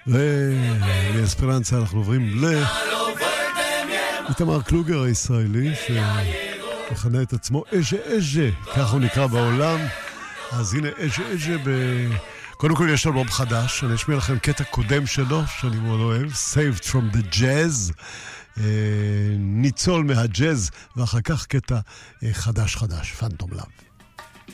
ומאספרנסה אנחנו עוברים איתמר קלוגר הישראלי, שמכנה את עצמו אז'ה אז'ה, כך הוא נקרא בעולם. אז הנה אז'ה אז'ה קודם כל יש אלבום חדש, אני אשמיע לכם קטע קודם שלו שאני מאוד אוהב, Saved from the Jazz, ניצול מהג'אז, ואחר כך קטע חדש, פנטום לאב.